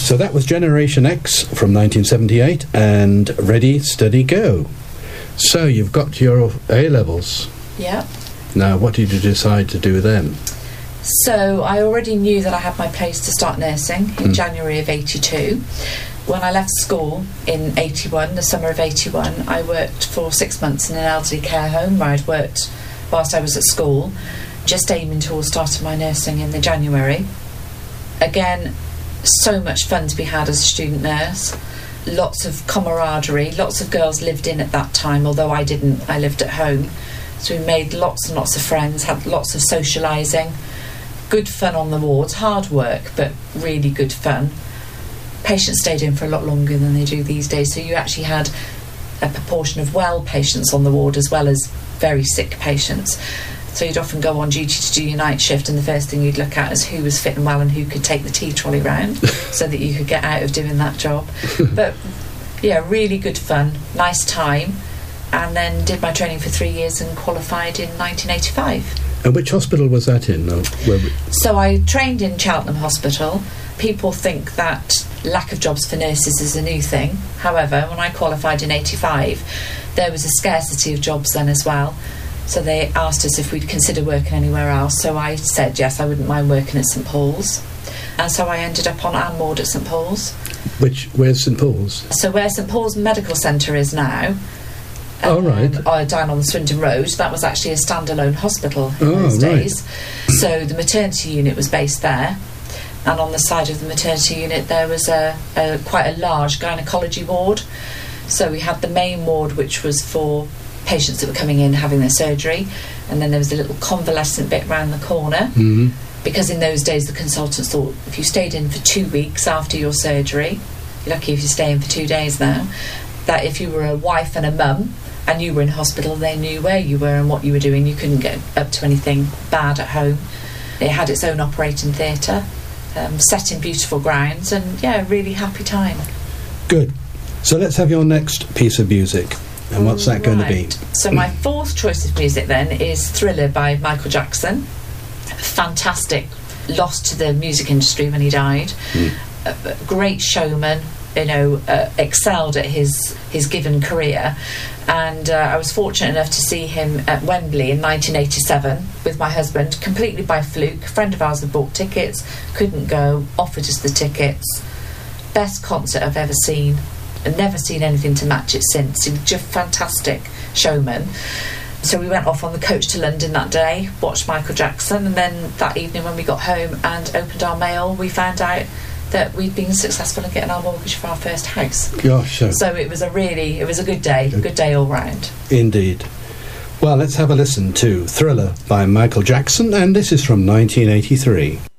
So that was Generation X from 1978 and Ready, Steady, Go. So you've got your A-levels. Yeah. Now, what did you decide to do then? So I already knew that I had my place to start nursing in January of 82. When I left school in 81, the summer of 81, I worked for 6 months in an elderly care home where I'd worked whilst I was at school, just aiming towards starting my nursing in the January. Again, so much fun to be had as a student nurse. Lots of camaraderie. Lots of girls lived in at that time, although I didn't. I lived at home. So we made lots and lots of friends, had lots of socialising. Good fun on the wards. Hard work, but really good fun. Patients stayed in for a lot longer than they do these days, so you actually had a proportion of well patients on the ward as well as very sick patients. So you'd often go on duty to do your night shift, and the first thing you'd look at is who was fit and well and who could take the tea trolley round so that you could get out of doing that job. But yeah, really good fun, nice time, and then did my training for 3 years and qualified in 1985. And which hospital was that in? So I trained in Cheltenham Hospital. People think that lack of jobs for nurses is a new thing. However, when I qualified in 85, there was a scarcity of jobs then as well. So they asked us if we'd consider working anywhere else. So I said yes, I wouldn't mind working at St Paul's. And so I ended up on Ann Ward at St Paul's. Where's St Paul's? So where St Paul's Medical Centre is now, right. Down on the Swindon Road, that was actually a standalone hospital in those days. So the maternity unit was based there. And on the side of the maternity unit there was quite a large gynaecology ward. So we had the main ward, which was for patients that were coming in having their surgery, and then there was a little convalescent bit round the corner, because in those days the consultants thought if you stayed in for 2 weeks after your surgery, you're lucky if you stay in for 2 days now, that if you were a wife and a mum and you were in hospital, they knew where you were and what you were doing. You couldn't get up to anything bad at home. It had its own operating theatre, set in beautiful grounds, and yeah, really happy time. Good. So let's have your next piece of music. And what's that going to be? So my fourth choice of music then is Thriller by Michael Jackson. Fantastic loss to the music industry when he died. A great showman, excelled at his given career. And I was fortunate enough to see him at Wembley in 1987 with my husband, completely by fluke. A friend of ours had bought tickets, couldn't go, offered us the tickets. Best concert I've ever seen. I've never seen anything to match it since. He was just fantastic showman. So we went off on the coach to London that day, watched Michael Jackson, and then that evening when we got home and opened our mail, we found out that we'd been successful in getting our mortgage for our first house. Gosh. So it was a good day all round. Indeed. Well, let's have a listen to Thriller by Michael Jackson, and this is from 1983.